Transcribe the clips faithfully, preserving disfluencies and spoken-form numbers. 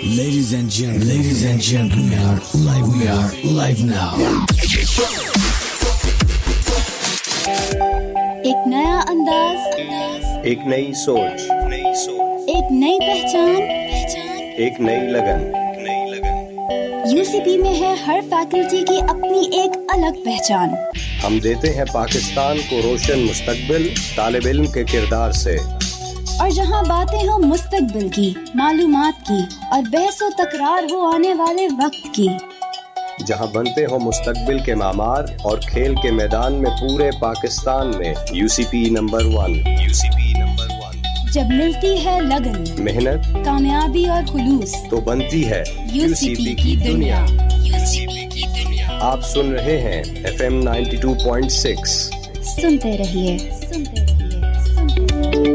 Ladies and gentlemen, ladies and gentlemen, we are live, we are live now. एक नया अंदाज, एक नई सोच, नई सोच, एक नई पहचान, पहचान, एक नई लगन, नई लगन। यूसीपी में है हर फैकल्टी की अपनी एक अलग पहचान। हम देते हैं पाकिस्तान को रोशन मुस्तकबिल तालिब इल्म के किरदार से। और जहां बातें हो मुस्तकबिल की, मालूमात की और बहसो तकरार हो आने वाले वक्त की, जहां बनते हो मुस्तकबिल के मामार और खेल के मैदान में पूरे पाकिस्तान में UCP number one, UCP number one. जब मिलती है लगन, मेहनत, कामयाबी और खुलूस, तो बनती है यूसीपी की दुनिया। यूसीपी की दुनिया। आप सुन रहे हैं F M ninety two point six. सुनते रहिए, सुनते रहिए, सुनते रहिए।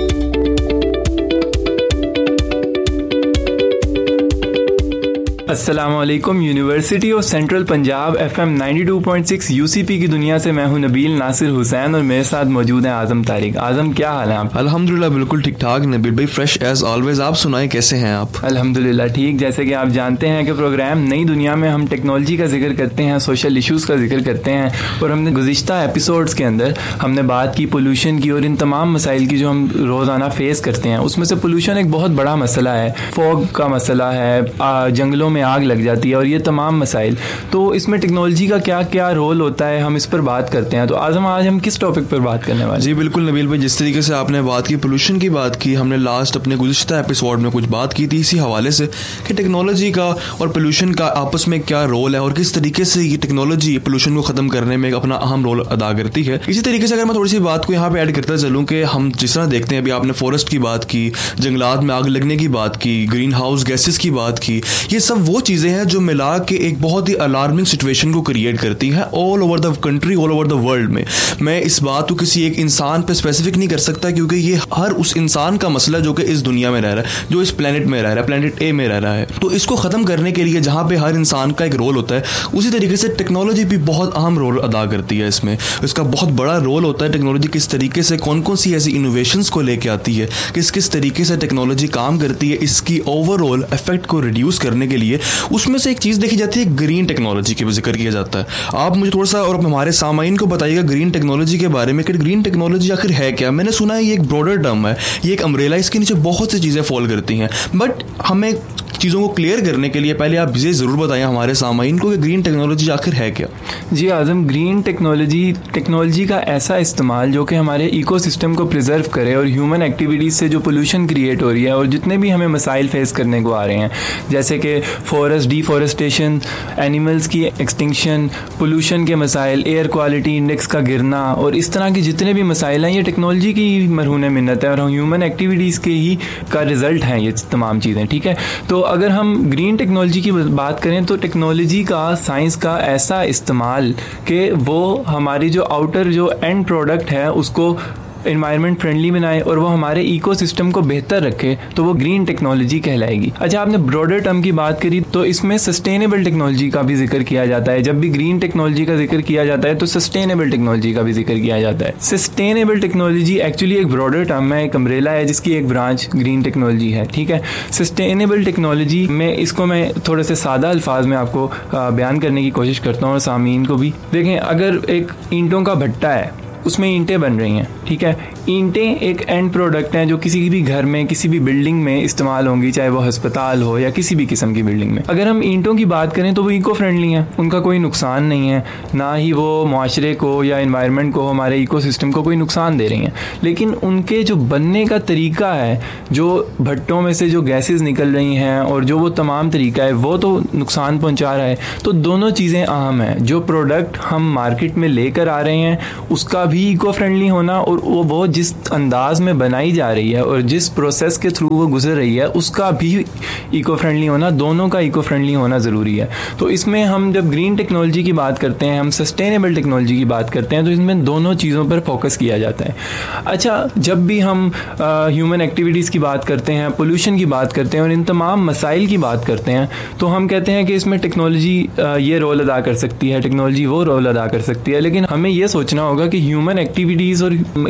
अस्सलाम वालेकुम। University of central Punjab F M ninety two point six UCP की दुनिया से मैं हूं नबील नासिर हुसैन और मेरे साथ मौजूद है आजम तारिक। आजम, क्या हाल है आप? अल्हम्दुलिल्लाह बिल्कुल ठीक ठाक नबील भाई, फ्रेश एज ऑलवेज। आप सुनाएं, कैसे हैं आप? अल्हम्दुलिल्लाह ठीक। जैसे कि आप जानते हैं कि प्रोग्राम नई दुनिया में हम टेक्नोलॉजी का जिक्र करते हैं, सोशल इशूज़ का जिक्र करते हैं, और हमने गुज़िश्ता एपिसोड्स के अंदर हमने बात की पोल्यूशन की और इन तमाम मसाइल की जो हम रोज़ाना फेस करते हैं। उसमें से पोल्यूशन एक बहुत बड़ा मसला है, फॉग का मसला है, जंगलों में आग लग जाती है और ये तमाम मसाइल। तो इसमें टेक्नोलॉजी का क्या क्या रोल होता है, हम इस पर बात करते हैं। तो आजम, आज हम किस टॉपिक पर बात करने वाले? जी बिल्कुल नबील भाई, जिस तरीके से आपने बात की, पोल्यूशन की बात की, हमने लास्ट अपने गुज़िश्ता एपिसोड में कुछ बात की थी इसी हवाले से कि टेक्नोलॉजी का और पोल्यूशन का आपस में क्या रोल है और किस तरीके से ये टेक्नोलॉजी पोल्यूशन को ख़त्म करने में अपना अहम रोल अदा करती है। इसी तरीके से अगर मैं थोड़ी सी बात को यहाँ पे ऐड करता चलूँ कि हम जिस तरह देखते हैं, अभी आपने फॉरेस्ट की बात की, जंगलात में आग लगने की बात की, ग्रीन हाउस गैसेस की बात की, ये सब वो चीज़ें हैं जो मिला के एक बहुत ही अलार्मिंग सिचुएशन को क्रिएट करती है all over the country, all over the world में। मैं इस बात को किसी एक इंसान पे स्पेसिफिक नहीं कर सकता, क्योंकि ये हर उस इंसान का मसला जो कि इस दुनिया में रह रहा है, जो इस प्लेनेट में रह रहा है, प्लेनेट ए में रह रहा है। तो इसको ख़त्म करने के लिए जहाँ पे हर इंसान का एक रोल होता है, उसी तरीके से टेक्नोलॉजी भी बहुत अहम रोल अदा करती है इसमें। इसका बहुत बड़ा रोल होता है टेक्नोलॉजी किस तरीके से, कौन कौन सी ऐसी इनोवेशंस को लेके आती है, किस किस तरीके से टेक्नोलॉजी काम करती है, इसकी ओवरऑल इफेक्ट को रिड्यूस करने के लिए। उसमें से एक चीज़ देखी जाती है, ग्रीन टेक्नोलॉजी के भी जिक्र किया जाता है। आप मुझे थोड़ा सा और हमारे सामाइन को बताइएगा ग्रीन टेक्नोलॉजी के बारे में कि ग्रीन टेक्नोलॉजी आखिर है क्या। मैंने सुना है ये एक ब्रॉडर टर्म है, ये एक अम्ब्रेला, इसके नीचे बहुत सी चीज़ें फॉल करती हैं, बट हमें चीज़ों को क्लियर करने के लिए पहले आप ये ज़रूर बताएं हमारे सामाइन को कि ग्रीन टेक्नोलॉजी आखिर है क्या। जी आज़म, ग्रीन टेक्नोलॉजी टेक्नोलॉजी का ऐसा इस्तेमाल जो कि हमारे इकोसिस्टम को प्रिजर्व करे और ह्यूमन एक्टिविटीज़ से जो पोल्यूशन क्रिएट हो रही है और जितने भी हमें मसाइल फेस करने को आ रहे हैं, जैसे कि फॉरेस्ट डिफॉरेस्टेशन, एनिमल्स की एक्सटिंक्शन, पोल्यूशन के मसाइल, एयर क्वालिटी इंडेक्स का गिरना और इस तरह के जितने भी मसाइल हैं, ये टेक्नोलॉजी की मरहून मिन्नत है और ह्यूमन एक्टिविटीज़ के ही का रिज़ल्ट हैं ये तमाम चीज़ें। ठीक है, तो अगर हम ग्रीन टेक्नोलॉजी की बात करें तो टेक्नोलॉजी का, साइंस का ऐसा इस्तेमाल कि वो हमारी जो आउटर जो एंड प्रोडक्ट है उसको एनवायरनमेंट फ्रेंडली बनाए और वो हमारे इकोसिस्टम को बेहतर रखे, तो वो ग्रीन टेक्नोलॉजी कहलाएगी। अच्छा, आपने ब्रॉडर टर्म की बात करी तो इसमें सस्टेनेबल टेक्नोलॉजी का भी जिक्र किया जाता है। जब भी ग्रीन टेक्नोलॉजी का जिक्र किया जाता है तो सस्टेनेबल टेक्नोलॉजी का भी जिक्र किया जाता है। सस्टेनेबल टेक्नोलॉजी एक्चुअली एक ब्रॉडर टर्म है, एक अम्ब्रेला है जिसकी एक ब्रांच ग्रीन टेक्नोलॉजी है। ठीक है, सस्टेनेबल टेक्नोलॉजी में इसको मैं थोड़े से सादा अल्फाज में आपको बयान करने की कोशिश करता हूँ और सामीन को भी। देखें, अगर एक ईंटों का भट्टा है, उसमें ईंटें बन रही हैं। ठीक है, ईंटें एक एंड प्रोडक्ट हैं जो किसी भी घर में, किसी भी बिल्डिंग में इस्तेमाल होंगी, चाहे वो अस्पताल हो या किसी भी किस्म की बिल्डिंग में। अगर हम ईंटों की बात करें तो वो इको फ्रेंडली हैं, उनका कोई नुकसान नहीं है, ना ही वो मुआशरे को या एनवायरनमेंट को, हमारे इकोसिस्टम को कोई नुकसान दे रही हैं। लेकिन उनके जो बनने का तरीका है, जो भट्टों में से जो गैसेज निकल रही हैं और जो वो तमाम तरीका है, वो तो नुकसान पहुँचा रहा है। तो दोनों चीज़ें अहम हैं। जो प्रोडक्ट हम मार्केट में लेकर आ रहे हैं उसका भी इको फ्रेंडली होना, और वो वो जिस अंदाज में बनाई जा रही है और जिस प्रोसेस के थ्रू वो गुजर रही है उसका भी इको फ्रेंडली होना, दोनों का इको फ्रेंडली होना ज़रूरी है। तो इसमें हम जब ग्रीन टेक्नोलॉजी की बात करते हैं, हम सस्टेनेबल टेक्नोलॉजी की बात करते हैं, तो इसमें दोनों चीज़ों पर फोकस किया जाता है। अच्छा, जब भी हम ह्यूमन एक्टिविटीज़ की बात करते हैं, पोल्यूशन की बात करते हैं और इन तमाम मसाइल की बात करते हैं, तो हम कहते हैं कि इसमें टेक्नोलॉजी ये रोल अदा कर सकती है, टेक्नोलॉजी वो रोल अदा कर सकती है। लेकिन हमें ये सोचना होगा कि ह्यूमन एक्टिविटीज़ और इंसानों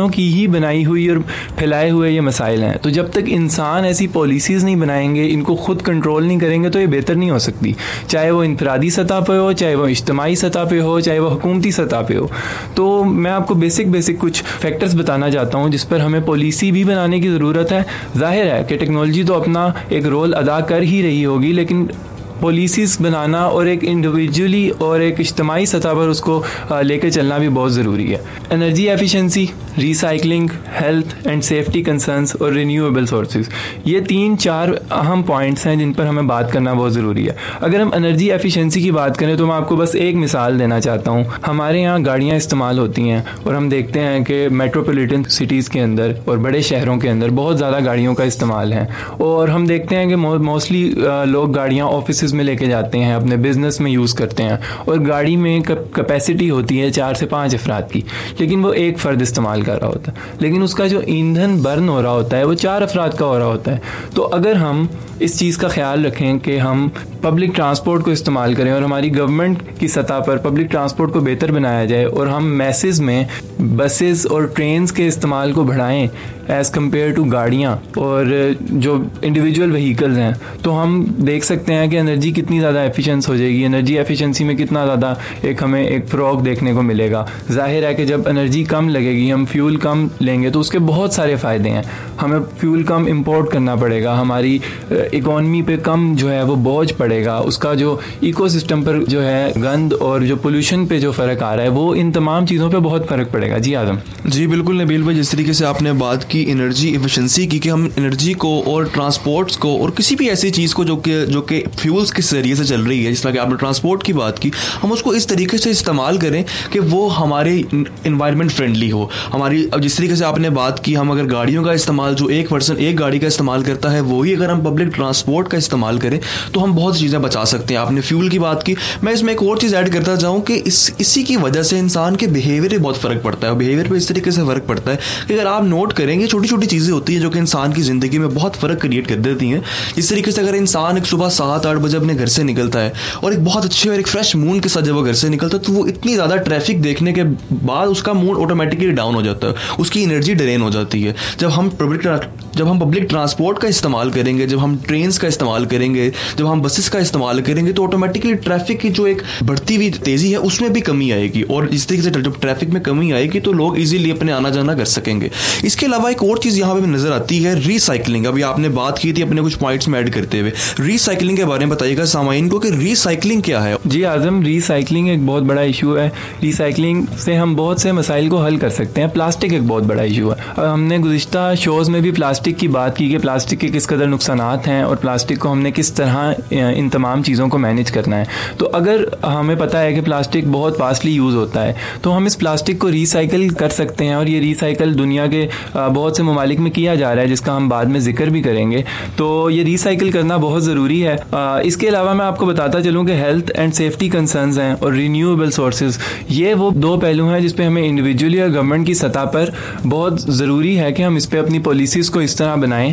की ही बनाई हुई और फैलाए हुए ये मसाइल हैं। तो जब तक इंसान ऐसी पॉलिसीज़ नहीं बनाएंगे, इनको खुद कंट्रोल नहीं करेंगे, तो ये बेहतर नहीं हो सकती, चाहे वो इनफरादी सतह पर हो, चाहे वो इज्तिमाई सतह पे हो, चाहे वो हुकूमती सतह पे हो। तो मैं आपको बेसिक बेसिक कुछ फैक्टर्स बताना चाहता हूँ जिस पर हमें पॉलिसी भी बनाने की ज़रूरत है। जाहिर है कि टेक्नोलॉजी तो अपना एक रोल अदा कर ही रही होगी, लेकिन पॉलिसीज़ बनाना और एक इंडिविजुअली और एक इज्तिमाई सतह पर उसको लेकर चलना भी बहुत ज़रूरी है। Energy efficiency, recycling, health and safety concerns और रिन्यूएबल सोर्सेज, ये तीन चार अहम पॉइंट्स हैं जिन पर हमें बात करना बहुत ज़रूरी है। अगर हम एनर्जी एफिशिएंसी की बात करें तो मैं आपको बस एक मिसाल देना चाहता हूँ। हमारे यहाँ गाड़ियाँ इस्तेमाल होती हैं और हम देखते हैं कि मेट्रोपॉलिटन सिटीज़ के अंदर और बड़े शहरों के अंदर बहुत ज़्यादा गाड़ियों का इस्तेमाल है, और हम देखते हैं कि मोस्टली लोग गाड़ियाँ ऑफिस में लेके जाते हैं, अपने बिजनेस में यूज़ करते हैं, और गाड़ी में कैपेसिटी होती है चार से पाँच अफराद की, लेकिन वो एक फ़र्द इस्तेमाल कर रहा होता है, लेकिन उसका जो ईंधन बर्न हो रहा होता है वो चार अफराद का हो रहा होता है। तो अगर हम इस चीज़ का ख्याल रखें कि हम पब्लिक ट्रांसपोर्ट को इस्तेमाल करें और हमारी गवर्नमेंट की सतह पर पब्लिक ट्रांसपोर्ट को बेहतर बनाया जाए, और हम मैसेज में बसेस और ट्रेन्स के इस्तेमाल को बढ़ाएं एज़ कम्पेयर टू गाड़ियाँ और जो इंडिविजुअल व्हीकल्स हैं, तो हम देख सकते हैं कि एनर्जी कितनी ज़्यादा एफिशिएंस हो जाएगी। एनर्जी एफिशिएंसी में कितना ज़्यादा एक हमें एक फ़रोग देखने को मिलेगा। जाहिर है कि जब एनर्जी कम लगेगी, हम फ्यूल कम लेंगे, तो उसके बहुत सारे फ़ायदे हैं। हमें फ्यूल कम इंपोर्ट करना पड़ेगा, हमारी इकॉनमी पे कम जो है वो बोझ पड़ेगा, उसका जो इकोसिस्टम पर जो है गंद और जो पोल्यूशन पे जो फ़र्क आ रहा है, वो इन तमाम चीज़ों पे बहुत फ़र्क पड़ेगा। जी आदम जी बिल्कुल नबील भाई, जिस तरीके से आपने बात की एनर्जी एफिशिएंसी की कि हम एनर्जी को और ट्रांसपोर्ट्स को और किसी भी ऐसी चीज़ को जो कि जो कि फ्यूल्स के जरिए से चल रही है, जिस तरह कि आपने ट्रांसपोर्ट की बात की, हम उसको इस तरीके से इस्तेमाल करें कि वो हमारे इन्वायरमेंट फ्रेंडली हो। हमारी अब जिस तरीके से आपने बात की, हम अगर गाड़ियों का इस्तेमाल जो एक पर्सन एक गाड़ी का इस्तेमाल करता है, वही अगर हम पब्लिक ट्रांसपोर्ट का इस्तेमाल करें तो हम बहुत सी चीज़ें बचा सकते हैं। आपने फ्यूल की बात की, मैं इसमें एक और चीज़ ऐड करता जाऊँ कि इस इसी की वजह से इंसान के बिहेवियर में बहुत फ़र्क पड़ता है। बिहेवियर पे इस तरीके से फ़र्क पड़ता है कि अगर आप नोट करेंगे, छोटी छोटी चीज़ें होती हैं जो कि इंसान की ज़िंदगी में बहुत फ़र्क क्रिएट कर देती हैं। इस तरीके से अगर इंसान एक सुबह सात आठ बजे अपने घर से निकलता है और एक बहुत अच्छे और एक फ्रेश मूड के साथ जब वो घर से निकलता है, तो वो इतनी ज़्यादा ट्रैफिक देखने के बाद उसका मूड ऑटोमेटिकली डाउन हो जाता है, उसकी एनर्जी ड्रेन हो जाती है। जब हम पब्लिक जब हम पब्लिक ट्रांसपोर्ट का इस्तेमाल करेंगे, जब हम ट्रेन्स का इस्तेमाल करेंगे, जब हम बसेस का इस्तेमाल करेंगे, तो ऑटोमेटिकली ट्रैफिक की जो एक बढ़ती हुई तेज़ी है उसमें भी कमी आएगी, और इस तरीके से जब ट्रैफिक में कमी आएगी तो लोग इजीली अपने आना जाना कर सकेंगे। इसके अलावा एक और चीज़ यहाँ पे नज़र आती है, रीसाइकलिंग। अभी आपने बात की थी अपने कुछ पॉइंट्स में ऐड करते हुए, रीसाइकलिंग के बारे में बताइएगा सामाइन को कि रीसाइकलिंग क्या है। जी आज़म, रीसाइकलिंग एक बहुत बड़ा इशू है। रीसाइकलिंग से हम बहुत से मसाइल को हल कर सकते हैं। प्लास्टिक एक बहुत बड़ा इशू है। हमने गुज़िश्ता शोज़ में भी प्लास्टिक की बात की कि प्लास्टिक के किस कदर नुकसानात हैं और प्लास्टिक को हमने किस तरह इन तमाम चीज़ों को मैनेज करना है। तो अगर हमें पता है कि प्लास्टिक बहुत फास्टली यूज़ होता है, तो हम इस प्लास्टिक को रीसाइकिल कर सकते हैं, और ये रीसाइकिल दुनिया के बहुत से ममालिक में किया जा रहा है, जिसका हम बाद में जिक्र भी करेंगे। तो ये रीसाइकिल करना बहुत ज़रूरी है। इसके अलावा मैं आपको बताता चलूँ कि हेल्थ एंड सेफ्टी कंसर्न्स हैं और रिन्यूएबल सोर्सेज, ये वो दो पहलू हैं जिस पे हमें इंडिविजुअली और गवर्नमेंट की सतह पर बहुत ज़रूरी है कि हम इस पर अपनी पॉलिसीज़ को इस तरह बनाएं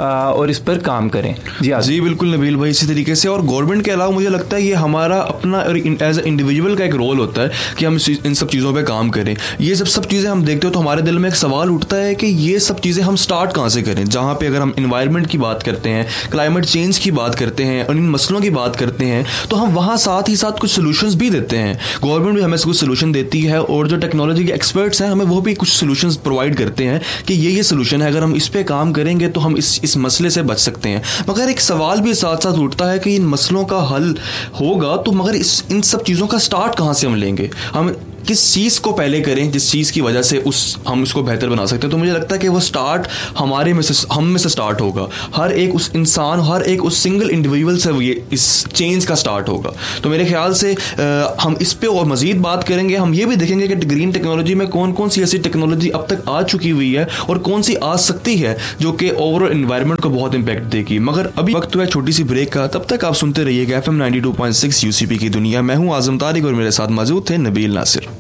और इस पर काम करें। जी जी बिल्कुल नबील भाई, इसी तरीके से। और गवर्नमेंट के अलावा मुझे लगता है ये हमारा अपना एज ए इंडिविजुअल का एक रोल होता है कि हम इन सब चीज़ों पे काम करें। ये जब सब चीज़ें हम देखते हो तो हमारे दिल में एक सवाल उठता है कि ये सब चीज़ें हम स्टार्ट कहाँ से करें। जहाँ पे अगर हम इन्वायरमेंट की बात करते हैं, क्लाइमेट चेंज की बात करते हैं और इन मसलों की बात करते हैं, तो हम वहाँ साथ ही साथ कुछ सोल्यूशंस भी देते हैं। गवर्नमेंट भी हमें कुछ सोल्यूशन देती है, और जो टेक्नोलॉजी के एक्सपर्ट्स हैं हमें वो भी कुछ सोल्यूशंस प्रोवाइड करते हैं कि ये ये सोल्यूशन है, अगर हम इस पे काम करेंगे तो हम इस इस मसले से बच सकते हैं। मगर एक सवाल भी साथ साथ उठता है कि इन मसलों का हल होगा तो मगर इस इन सब चीज़ों का स्टार्ट कहाँ से हम लेंगे, हम किस चीज़ को पहले करें जिस चीज़ की वजह से उस हम उसको बेहतर बना सकते हैं। तो मुझे लगता है कि वो स्टार्ट हमारे में से हम में से स्टार्ट होगा। हर एक उस इंसान, हर एक उस सिंगल इंडिविजुअल से ये इस चेंज का स्टार्ट होगा। तो मेरे ख्याल से आ, हम इस पे और मज़ीद बात करेंगे। हम ये भी देखेंगे कि ग्रीन टेक्नोलॉजी में कौन कौन सी ऐसी टेक्नोलॉजी अब तक आ चुकी हुई है और कौन सी आ सकती है जो कि ओवरऑल एनवायरनमेंट को बहुत इंपैक्ट देगी। मगर अभी वक्त हुआ है छोटी सी ब्रेक का, तब तक आप सुनते रहिएगा F M ninety two point six UCP की दुनिया। मैं हूँ आज़म तारिक और मेरे साथ मौजूद थे नबील नासिर।